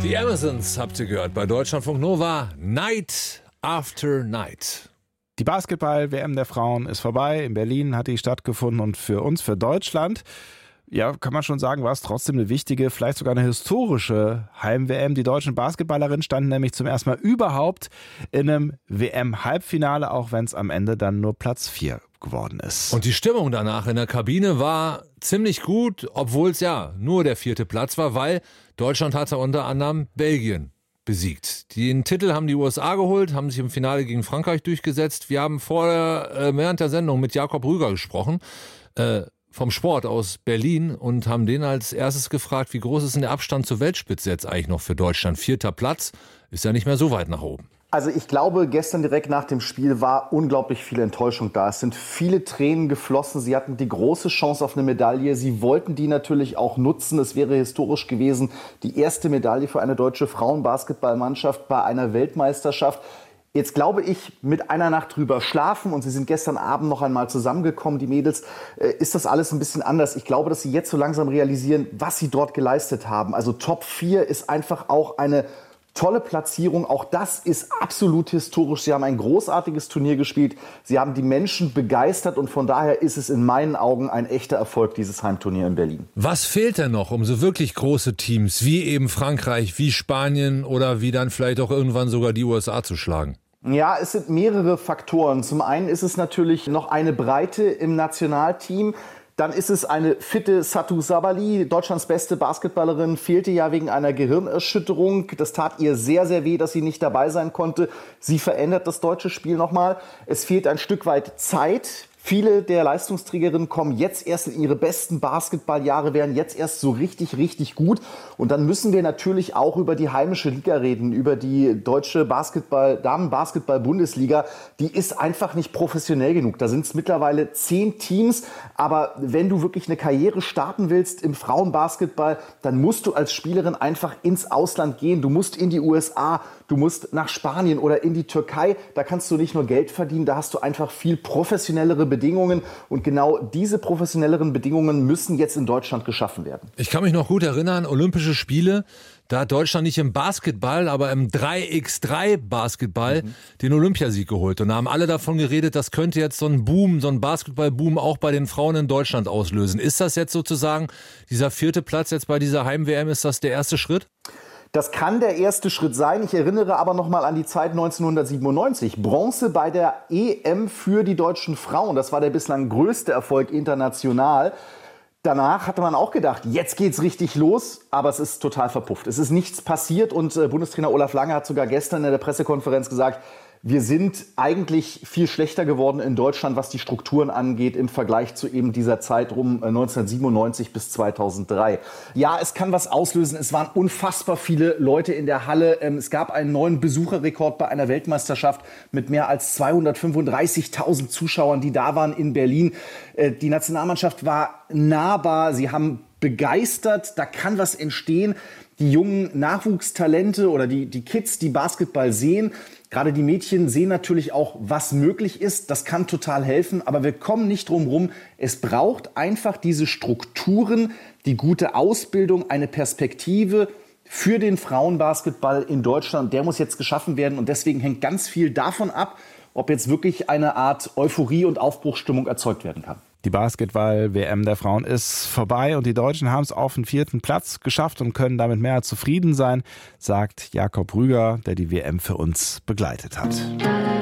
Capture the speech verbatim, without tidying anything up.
Die Amazons habt ihr gehört bei Deutschlandfunk Nova. Night after Night. Die Basketball-W M der Frauen ist vorbei. In Berlin hat die stattgefunden und für uns, für Deutschland, ja, kann man schon sagen, war es trotzdem eine wichtige, vielleicht sogar eine historische Heim-W M. Die deutschen Basketballerinnen standen nämlich zum ersten Mal überhaupt in einem W M-Halbfinale, auch wenn es am Ende dann nur Platz vier geworden ist. Und die Stimmung danach in der Kabine war ziemlich gut, obwohl es ja nur der vierte Platz war, weil Deutschland hatte unter anderem Belgien besiegt. Den Titel haben die U S A geholt, haben sich im Finale gegen Frankreich durchgesetzt. Wir haben vorher äh, während der Sendung mit Jakob Rüger gesprochen, äh, vom Sport aus Berlin, und haben den als erstes gefragt, wie groß ist denn der Abstand zur Weltspitze jetzt eigentlich noch für Deutschland? Vierter Platz ist ja nicht mehr so weit nach oben. Also ich glaube, gestern direkt nach dem Spiel war unglaublich viel Enttäuschung da. Es sind viele Tränen geflossen. Sie hatten die große Chance auf eine Medaille. Sie wollten die natürlich auch nutzen. Es wäre historisch gewesen, die erste Medaille für eine deutsche Frauenbasketballmannschaft bei einer Weltmeisterschaft. Jetzt glaube ich, mit einer Nacht drüber schlafen, und sie sind gestern Abend noch einmal zusammengekommen, die Mädels, ist das alles ein bisschen anders. Ich glaube, dass sie jetzt so langsam realisieren, was sie dort geleistet haben. Also Top vier ist einfach auch eine tolle Platzierung, auch das ist absolut historisch. Sie haben ein großartiges Turnier gespielt, sie haben die Menschen begeistert, und von daher ist es in meinen Augen ein echter Erfolg, dieses Heimturnier in Berlin. Was fehlt denn noch, um so wirklich große Teams wie eben Frankreich, wie Spanien oder wie dann vielleicht auch irgendwann sogar die U S A zu schlagen? Ja, es sind mehrere Faktoren. Zum einen ist es natürlich noch eine Breite im Nationalteam. Dann ist es eine fitte Satou Sabali, Deutschlands beste Basketballerin, fehlte ja wegen einer Gehirnerschütterung. Das tat ihr sehr, sehr weh, dass sie nicht dabei sein konnte. Sie verändert das deutsche Spiel nochmal. Es fehlt ein Stück weit Zeit. Viele der Leistungsträgerinnen kommen jetzt erst in ihre besten Basketballjahre, werden jetzt erst so richtig, richtig gut. Und dann müssen wir natürlich auch über die heimische Liga reden, über die deutsche Basketball, Damen-Basketball-Bundesliga. Die ist einfach nicht professionell genug. Da sind es mittlerweile zehn Teams. Aber wenn du wirklich eine Karriere starten willst im Frauenbasketball, dann musst du als Spielerin einfach ins Ausland gehen. Du musst in die U S A, du musst nach Spanien oder in die Türkei. Da kannst du nicht nur Geld verdienen, da hast du einfach viel professionellere Bedingungen, und genau diese professionelleren Bedingungen müssen jetzt in Deutschland geschaffen werden. Ich kann mich noch gut erinnern, Olympische Spiele, da hat Deutschland nicht im Basketball, aber im drei gegen drei Basketball mhm. den Olympiasieg geholt, und da haben alle davon geredet, das könnte jetzt so ein Boom, so ein Basketballboom auch bei den Frauen in Deutschland auslösen. Ist das jetzt sozusagen dieser vierte Platz jetzt bei dieser Heim-W M, ist das der erste Schritt? Das kann der erste Schritt sein. Ich erinnere aber noch mal an die Zeit neunzehnhundertsiebenundneunzig. Bronze bei der E M für die deutschen Frauen. Das war der bislang größte Erfolg international. Danach hatte man auch gedacht, jetzt geht's richtig los, aber es ist total verpufft. Es ist nichts passiert, und Bundestrainer Olaf Lange hat sogar gestern in der Pressekonferenz gesagt, wir sind eigentlich viel schlechter geworden in Deutschland, was die Strukturen angeht, im Vergleich zu eben dieser Zeit rum neunzehnhundertsiebenundneunzig bis zweitausenddrei. Ja, es kann was auslösen. Es waren unfassbar viele Leute in der Halle. Es gab einen neuen Besucherrekord bei einer Weltmeisterschaft mit mehr als zweihundertfünfunddreißigtausend Zuschauern, die da waren in Berlin. Die Nationalmannschaft war nahbar. Sie haben begeistert. Da kann was entstehen. Die jungen Nachwuchstalente oder die, die Kids, die Basketball sehen, gerade die Mädchen sehen natürlich auch, was möglich ist. Das kann total helfen, aber wir kommen nicht drum rum. Es braucht einfach diese Strukturen, die gute Ausbildung, eine Perspektive für den Frauenbasketball in Deutschland. Der muss jetzt geschaffen werden, und deswegen hängt ganz viel davon ab, ob jetzt wirklich eine Art Euphorie und Aufbruchsstimmung erzeugt werden kann. Die Basketball-W M der Frauen ist vorbei, und die Deutschen haben es auf den vierten Platz geschafft und können damit mehr als zufrieden sein, sagt Jakob Rüger, der die W M für uns begleitet hat.